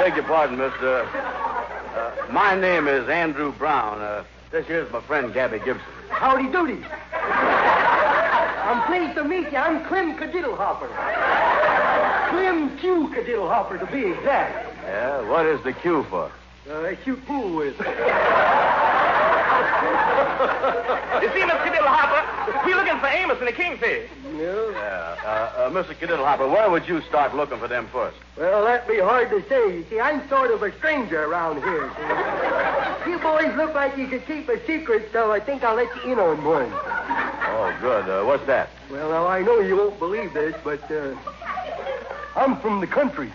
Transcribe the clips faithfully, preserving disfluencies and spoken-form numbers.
beg your pardon, mister. Uh, my name is Andrew Brown. Uh, this here's my friend, Gabby Gibson. Howdy doody. I'm pleased to meet you. I'm Clem Cadiddlehopper. Clem Q Cadiddlehopper, to be exact. Yeah? What is the Q for? Uh, I shoot pool with. You see, Mister Cadiddlehopper, we're looking for Amos and the Kingfish. No. Yeah. Uh, uh, Mister Cadiddlehopper, where would you start looking for them first? Well, that'd be hard to say. You see, I'm sort of a stranger around here. See? You boys look like you could keep a secret, so I think I'll let you in on one. Oh, good. Uh, what's that? Well, now, I know you won't believe this, but uh, I'm from the country.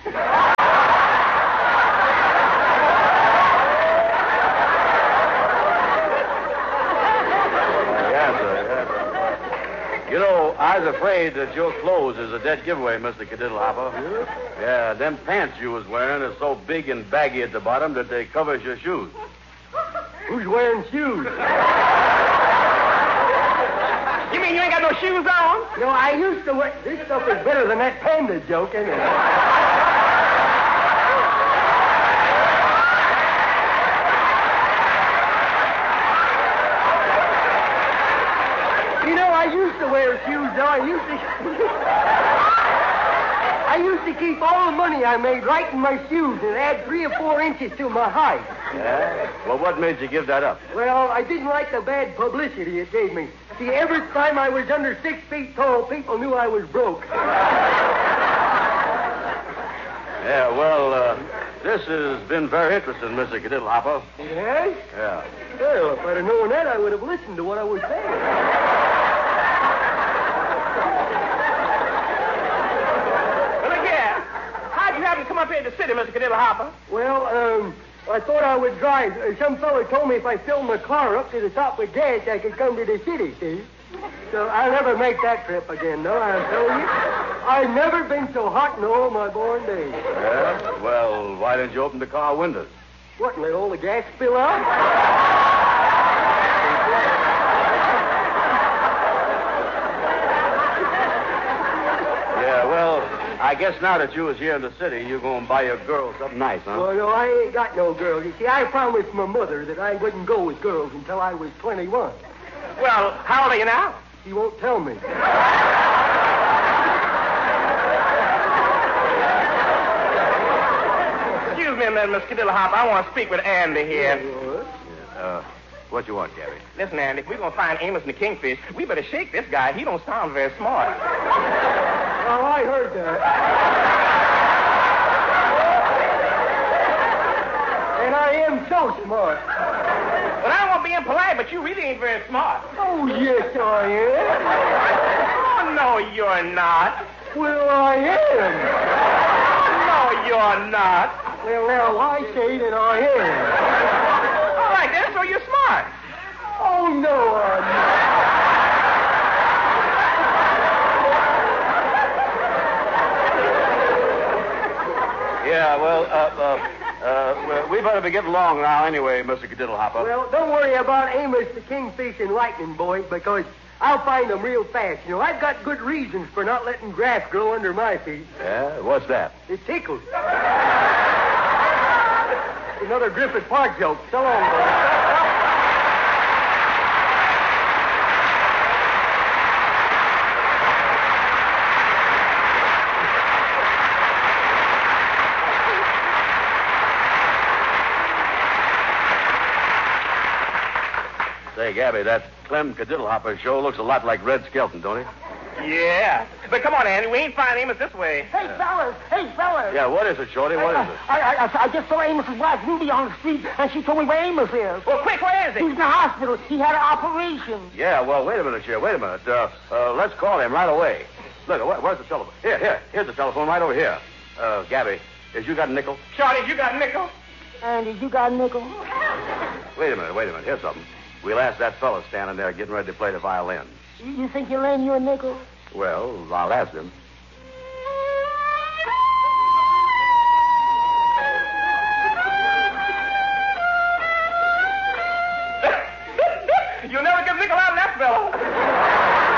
You know, I was afraid that your clothes is a dead giveaway, Mister Cadiddlehopper. Yeah? Yeah, them pants you was wearing are so big and baggy at the bottom that they covers your shoes. Who's wearing shoes? You mean you ain't got no shoes on? No, I used to wear... This stuff is better than that panda joke, isn't it? You know, I used to wear shoes, though. I used to... I used to keep all the money I made right in my shoes and add three or four inches to my height. Yeah? Well, what made you give that up? Well, I didn't like the bad publicity it gave me. See, every time I was under six feet tall, people knew I was broke. Yeah, well, uh, this has been very interesting, Mister Cadiddlehopper. Yes? Yeah. Well, if I'd have known that, I would have listened to what I was saying. Well, look here. How'd you happen to come up here to the city, Mister Cadiddlehopper? Well, um, I thought I would drive. Uh, some fellow told me if I filled my car up to the top with gas, I could come to the city, see? So I'll never make that trip again, no, I'll tell you. I've never been so hot in all my born days. Yeah? Well, why didn't you open the car windows? What, and let all the gas spill out? Yeah, well, I guess now that you was here in the city, you're going to buy your girl something nice, huh? Well, no, I ain't got no girls. You see, I promised my mother that I wouldn't go with girls until I was twenty-one. Well, how old are you now? She won't tell me. Excuse me a minute, Mister Cadiddlehopper. I want to speak with Andy here. What? Uh, what you want, Gabby? Listen, Andy, if we're going to find Amos and the Kingfish, we better shake this guy. He don't sound very smart. Oh, I heard that. And I am so smart. Well, I don't want to be impolite, but you really ain't very smart. Oh, yes, I am. Oh, no, you're not. Well, I am. No, you're not. Well, now, I say that I am. All right, then, so you're smart. Oh, no, I'm not. Yeah, well, uh, uh, uh, we better be getting along now anyway, Mister Cadiddlehopper. Well, don't worry about Amos the Kingfish and Lightning, boys, because I'll find them real fast. You know, I've got good reasons for not letting grass grow under my feet. Yeah? What's that? It tickles. Another Griffith Park joke. So long, boys. Say, Gabby, that Clem Cadiddlehopper show looks a lot like Red Skelton, don't it? Yeah. But come on, Andy. We ain't find Amos this way. Hey, fellas! Hey, fellas! Yeah, what is it, Shorty? What is it? I, I, I, I just saw Amos's wife, Ruby, on the street, and she told me where Amos is. Well, quick, where is He's he? in the hospital. He had an operation. Yeah, well, wait a minute, here. Wait a minute. Uh, uh, let's call him right away. Look, where, where's the telephone? Here, here. Here's the telephone right over here. Uh, Gabby, has you got a nickel? Shorty, you got a nickel? Andy, you got a nickel? Wait a minute, wait a minute. Here's something. We'll ask that fellow standing there getting ready to play the violin. You, you think he'll lend you a nickel? Well, I'll ask him. You'll never get a nickel out of that fellow.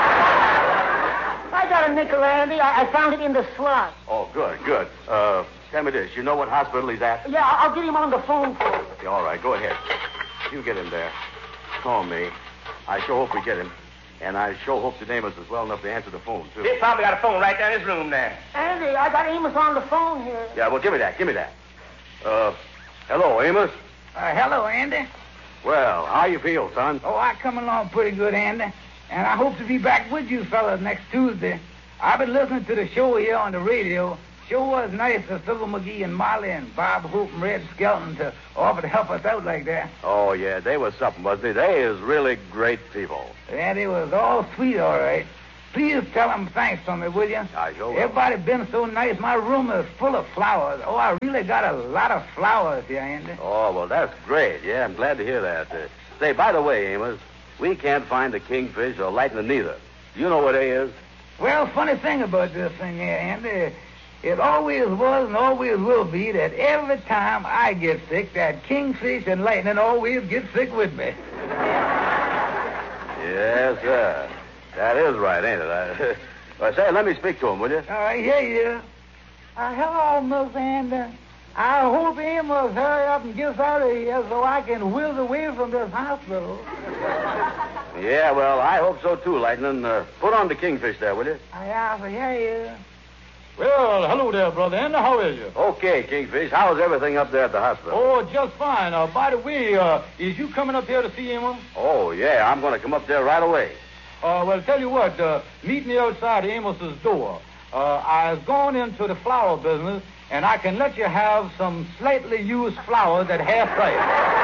I got a nickel, Andy. I, I found it in the slot. Oh, good, good. Uh, tell me this. You know what hospital he's at? Yeah, I'll get him on the phone for you. Yeah, all right, go ahead. You get him there. Call me. I sure hope we get him. And I sure hope that Amos is well enough to answer the phone, too. He probably got a phone right down his room there. Andy, I got Amos on the phone here. Yeah, well, give me that. Give me that. Uh, hello, Amos. Uh, hello, Andy. Well, how you feel, son? Oh, I come along pretty good, Andy. And I hope to be back with you fellas next Tuesday. I've been listening to the show here on the radio. Sure was nice of Silver McGee and Molly and Bob Hope and Red Skelton to offer to help us out like that. Oh, yeah, they was something, wasn't they? They is really great people. And it was all sweet, all right. Please tell them thanks for me, will you? I sure will. Everybody been so nice. My room is full of flowers. Oh, I really got a lot of flowers here, Andy. Oh, well, that's great. Yeah, I'm glad to hear that. Uh, say, by the way, Amos, we can't find the kingfish or lightning neither. Do you know where they is? Well, funny thing about this thing here, Andy, it always was and always will be that every time I get sick, that kingfish and lightning always get sick with me. Yes, sir. That is right, ain't it? I, well, say, let me speak to him, will you? All right, here you are. Uh, hello, Miss Andy. I hope Amos hurry up and gets out of here so I can whiz away from this hospital. Yeah, well, I hope so, too, Lightning. Uh, put on the kingfish there, will you? Yeah, so here you are. Well, hello there, Brother Andy. How is you? Okay, Kingfish. How's everything up there at the hospital? Oh, just fine. Uh, by the way, uh, is you coming up here to see Amos? Oh, yeah, I'm going to come up there right away. Uh, well, tell you what, uh, meet me outside Amos's door. Uh, I've gone into the flower business, and I can let you have some slightly used flowers at half price.